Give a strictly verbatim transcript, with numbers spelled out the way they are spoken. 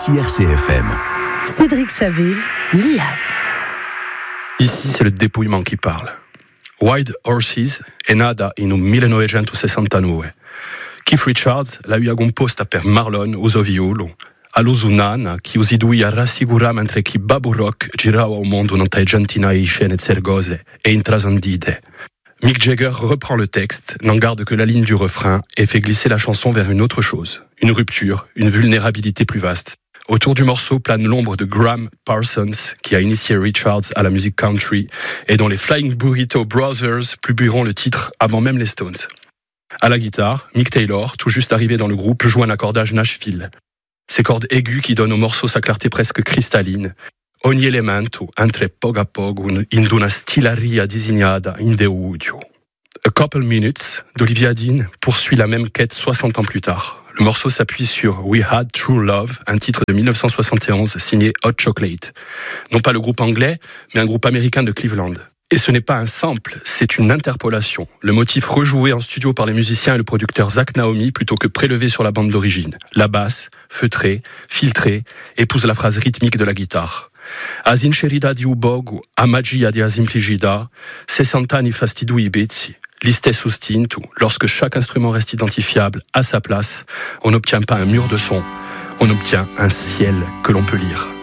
Ici R C F M. Cédric Saville, l'I A. Ici, c'est le dépouillement qui parle. Wild Horses è nata in un millenovecentosessantanove. Keith Richards l'ha eu composta per Marlon uso violo, all'Usunana, che usidui a rassicurare mentre che Babu Rock girava au mondo non tai centinaia di scene zergose e intrasandite. Mick Jagger reprend le texte, n'en garde que la ligne du refrain et fait glisser la chanson vers une autre chose, une rupture, une vulnérabilité plus vaste. Autour du morceau plane l'ombre de Graham Parsons, qui a initié Richards à la musique country, et dont les Flying Burrito Brothers publieront le titre avant même les Stones. À la guitare, Mick Taylor, tout juste arrivé dans le groupe, joue un accordage Nashville. Ces cordes aiguës qui donnent au morceau sa clarté presque cristalline. Ogni elemento entre poco a poco in una stilaria disegnata in deudio. A Couple Minutes d'Olivia Dean poursuit la même quête soixante ans plus tard. Le morceau s'appuie sur We Had True Love, un titre de dix-neuf cent soixante et onze signé Hot Chocolate. Non pas le groupe anglais, mais un groupe américain de Cleveland. Et ce n'est pas un sample, c'est une interpolation. Le motif rejoué en studio par les musiciens et le producteur Zach Naomi plutôt que prélevé sur la bande d'origine. La basse, feutrée, filtrée, épouse la phrase rythmique de la guitare. A sincerità di ubogu, a magia di simplicità, sessanta anni fastidui bezzi, l'istess sustinto, lorsque chaque instrument reste identifiable à sa place, on n'obtient pas un mur de son, on obtient un ciel que l'on peut lire.